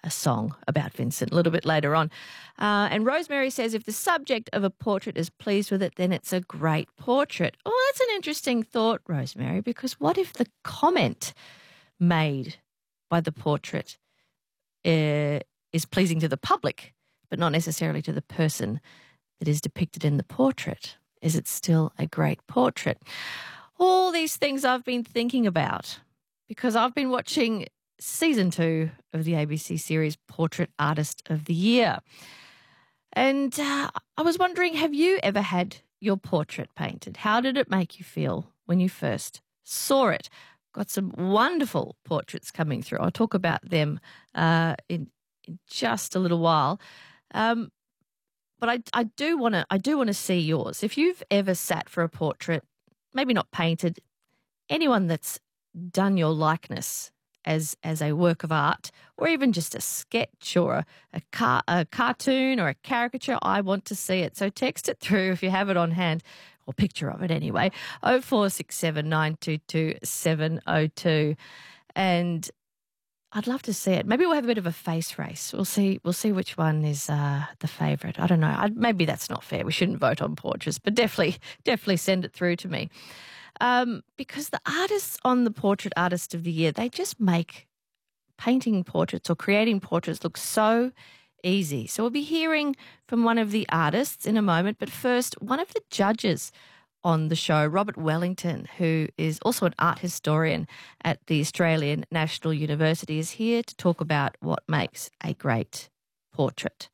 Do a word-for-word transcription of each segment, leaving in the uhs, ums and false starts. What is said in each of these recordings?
a song about Vincent a little bit later on. Uh, and Rosemary says if the subject of a portrait is pleased with it, then it's a great portrait. Oh, that's an interesting thought, Rosemary, because what if the comment made by the portrait uh, is pleasing to the public, but not necessarily to the person that is depicted in the portrait? Is it still a great portrait? All these things I've been thinking about because I've been watching season two of the A B C series Portrait Artist of the Year. And uh, I was wondering, have you ever had your portrait painted? How did it make you feel when you first saw it? Got some wonderful portraits coming through. I'll talk about them uh, in, in just a little while. Um, but I, I do want to I do want to see yours. If you've ever sat for a portrait, maybe not painted, anyone that's done your likeness as as a work of art, or even just a sketch or a, a, car, a cartoon or a caricature, I want to see it. So text it through if you have it on hand, or picture of it anyway, oh four six seven, nine two two, seven oh two. And I'd love to see it. Maybe we'll have a bit of a face race. We'll see We'll see which one is uh, the favourite. I don't know. I'd, maybe that's not fair. We shouldn't vote on portraits, but definitely, definitely send it through to me. Um, because the artists on the Portrait Artist of the Year, they just make painting portraits or creating portraits look so easy. So we'll be hearing from one of the artists in a moment, but first, one of the judges on the show, Robert Wellington, who is also an art historian at the Australian National University, is here to talk about what makes a great portrait.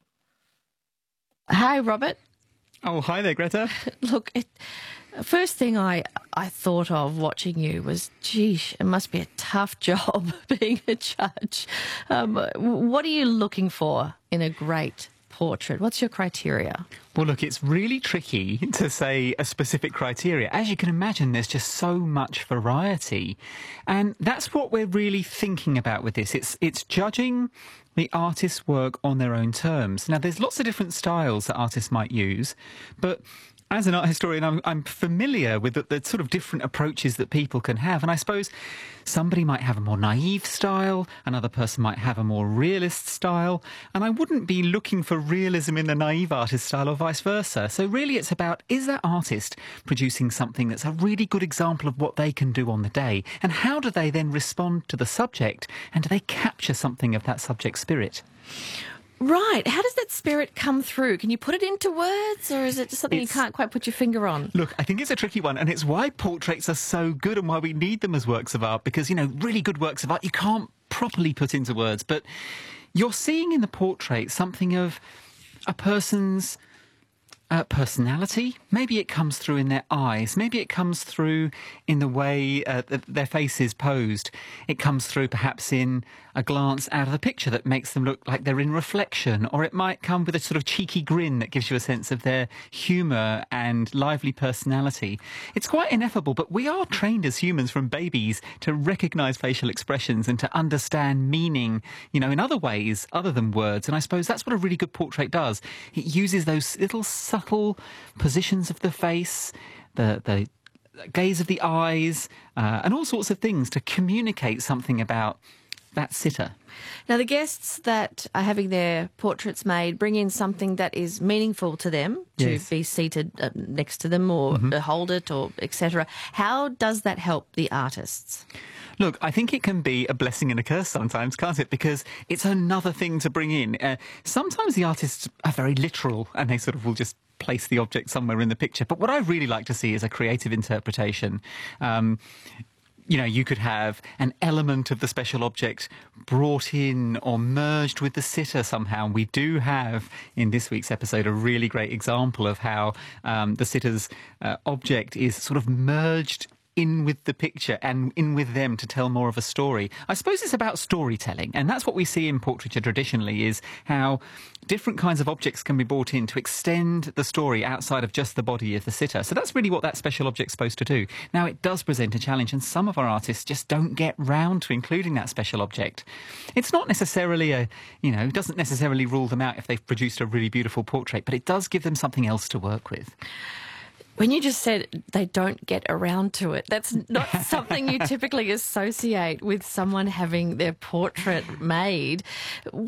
Hi, Robert. Oh, hi there, Greta. Look, it, first thing I, I thought of watching you was, geesh, it must be a tough job being a judge. Um, what are you looking for in a great portrait? What's your criteria? Well, look, it's really tricky to say a specific criteria. As you can imagine, there's just so much variety. And that's what we're really thinking about with this. It's, it's judging the artist's work on their own terms. Now, there's lots of different styles that artists might use, but as an art historian, I'm, I'm familiar with the, the sort of different approaches that people can have. And I suppose somebody might have a more naive style, another person might have a more realist style, and I wouldn't be looking for realism in the naive artist style or vice versa. So really it's about, is that artist producing something that's a really good example of what they can do on the day? And how do they then respond to the subject? And do they capture something of that subject spirit? Right. How does that spirit come through? Can you put it into words, or is it just something it's, you can't quite put your finger on? Look, I think it's a tricky one, and it's why portraits are so good and why we need them as works of art, because, you know, really good works of art you can't properly put into words, but you're seeing in the portrait something of a person's Uh, personality. Maybe it comes through in their eyes. Maybe it comes through in the way uh, th their face is posed. It comes through perhaps in a glance out of the picture that makes them look like they're in reflection, or it might come with a sort of cheeky grin that gives you a sense of their humour and lively personality. It's quite ineffable, but we are trained as humans from babies to recognise facial expressions and to understand meaning, you know, in other ways other than words. And I suppose that's what a really good portrait does. It uses those little subtle positions of the face, the the gaze of the eyes, uh, and all sorts of things to communicate something about that sitter. Now, the guests that are having their portraits made bring in something that is meaningful to them, to yes. be seated uh, next to them or mm-hmm. hold it or et cetera. How does that help the artists? Look, I think it can be a blessing and a curse sometimes, can't it? Because it's another thing to bring in. Uh, sometimes the artists are very literal and they sort of will just place the object somewhere in the picture. But what I really like to see is a creative interpretation. Um, you know, you could have an element of the special object brought in or merged with the sitter somehow. And we do have, in this week's episode, a really great example of how um, the sitter's uh, object is sort of merged in with the picture and in with them to tell more of a story. I suppose it's about storytelling, and that's what we see in portraiture traditionally, is how different kinds of objects can be brought in to extend the story outside of just the body of the sitter. So that's really what that special object's supposed to do. Now, it does present a challenge, and some of our artists just don't get round to including that special object. It's not necessarily a, you know, it doesn't necessarily rule them out if they've produced a really beautiful portrait, but it does give them something else to work with. When you just said they don't get around to it, that's not something you typically associate with someone having their portrait made.